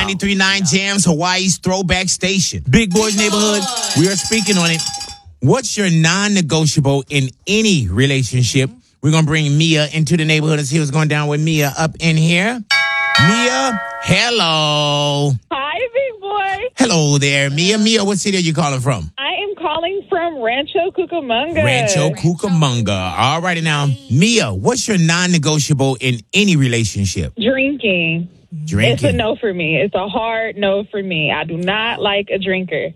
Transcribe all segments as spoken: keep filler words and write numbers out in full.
ninety-three point nine Jams, Hawaii's throwback station. Big Boys Neighborhood, we are speaking on it. What's your non-negotiable in any relationship? We're going to bring Mia into the neighborhood and see what's going down with Mia up in here. Mia, hello. Hi, big boy. Hello there, Mia. Mia, what city are you calling from? I am calling from Rancho Cucamonga. Rancho Cucamonga. All righty now. Mia, what's your non-negotiable in any relationship? Drinking. Drinking. It's a no for me. It's a hard no for me. I do not like a drinker.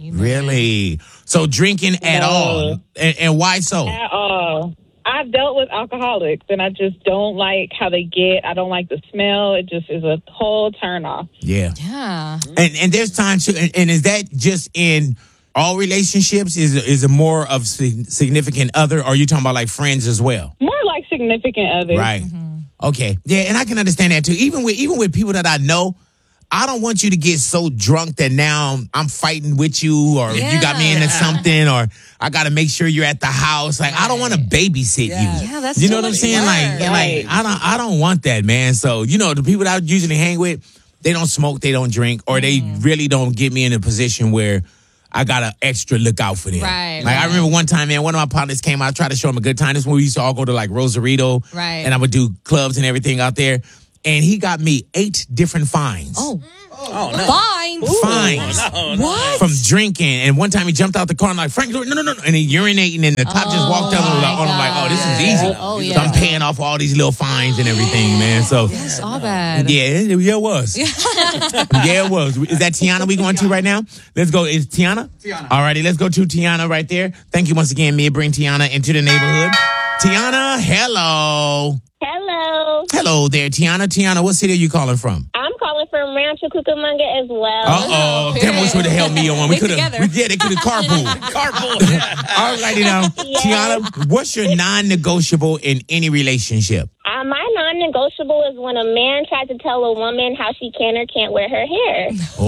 Really? So drinking at No. all? And, and why so? At all. I've dealt with alcoholics, and I just don't like how they get. I don't like the smell. It just is a whole turn off. Yeah. Yeah. And and there's times to, and, and is that just in all relationships? Is it- is it more of sig- significant other, or are you talking about like friends as well? More like significant others. Right. Okay. Yeah, and I can understand that too. Even with even with people that I know, I don't want you to get so drunk that now I'm fighting with you, or you got me into something, or I got to make sure you're at the house. Like I don't want to babysit Yeah, you. that's you too know what I'm much saying? work. Like, like Right. I don't I don't want that, man. So you know the people that I usually hang with, they don't smoke, they don't drink, or they really don't get me in a position where I got to extra look out for them. Right, Like I right. remember one time, man, one of my partners came out, I tried to show him a good time. This is when we used to all go to like Rosarito. Right. And I would do clubs and everything out there. And he got me eight different fines. Oh. Oh, no. Fines. Fines. Oh, no. What? From drinking. And one time he jumped out the car and I'm like, Frank, no, no, no. And he urinating and the top just walked up and was like, oh, I'm like, oh, this is easy. Oh, So yeah. I'm paying off all these little fines and everything, man. So It's all bad. yeah, it, yeah, it was. yeah, it was. Is that Tiana we going to right now? Let's go. Is Tiana? Tiana. All righty, let's go to Tiana right there. Thank you once again, Mia. Bring Tiana into the neighborhood. Tiana, hello. Hello. Hello there, Tiana. Tiana, what city are you calling from? I'm calling from Rancho Cucamonga as well. Uh-oh. Damn, wish would have helped me on one. We They could together. have. Yeah, they could have carpooled. Carpool. All righty now. Tiana, what's your non-negotiable in any relationship? Uh, my non-negotiable is when a man tries to tell a woman how she can or can't wear her hair.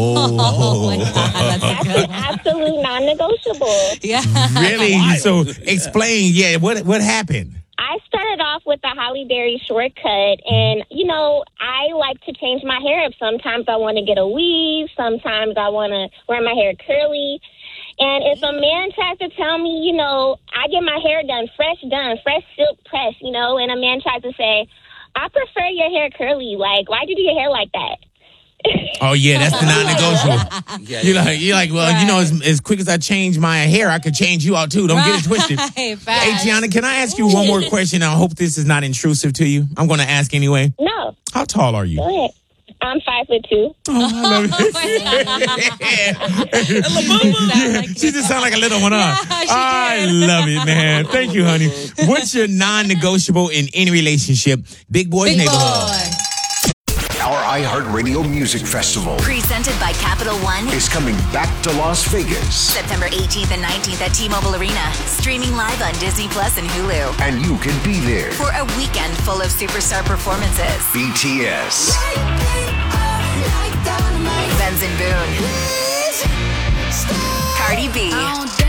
Oh. my God, That's an absolute non-negotiable. Yeah. Really? So explain, yeah, what what happened? I started off with the Holly Berry shortcut, and, you know, I like to change my hair up. Sometimes I want to get a weave. Sometimes I want to wear my hair curly. And if a man tries to tell me, you know, I get my hair done, fresh done, fresh silk press, you know, and a man tries to say, I prefer your hair curly. Like, why'd you do your hair like that? Oh yeah, that's the non-negotiable. Yeah, You're like, you're like, well, you know, as, as quick as I change my hair, I could change you out too. Don't get it twisted. Right, Hey, facts. Tiana, can I ask you one more question? I hope this is not intrusive to you. I'm going to ask anyway. No, How tall are you? go ahead. I'm five foot two. Oh, I love it. She just sound like a little one, huh? Yeah, she I did. love it, man. Thank you, honey. What's your non-negotiable in any relationship? Big Boys Big Neighborhood. boy. Our iHeartRadio Music Festival Presented by Capital One. is coming back to Las Vegas, September eighteenth and nineteenth at T-Mobile Arena. Streaming live on Disney Plus and Hulu. and you can be there. For a weekend full of superstar performances. B T S, Benson Boone. Cardi B.